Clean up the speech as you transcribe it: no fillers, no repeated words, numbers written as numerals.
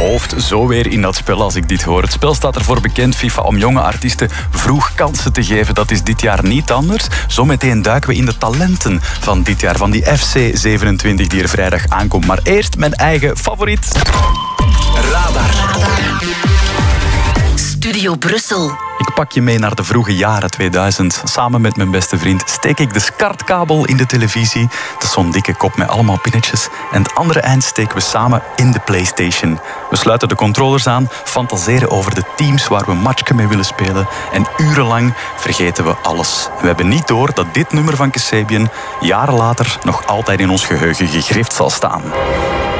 hoofd zo weer in dat spel als ik dit hoor. Het spel staat ervoor bekend, FIFA, om jonge artiesten vroeg kansen te geven. Dat is dit jaar niet anders. Zometeen duiken we in de talenten van dit jaar, van die FC27 die er vrijdag aankomt. Maar eerst mijn eigen favoriet. Radar. Studio Brussel. Ik pak je mee naar de vroege jaren 2000. Samen met mijn beste vriend steek ik de SCART-kabel in de televisie. Dat is zo'n dikke kop met allemaal pinnetjes. En het andere eind steken we samen in de PlayStation. We sluiten de controllers aan, fantaseren over de teams waar we een matchje mee willen spelen. En urenlang vergeten we alles. En we hebben niet door dat dit nummer van Kasabian jaren later nog altijd in ons geheugen gegrift zal staan.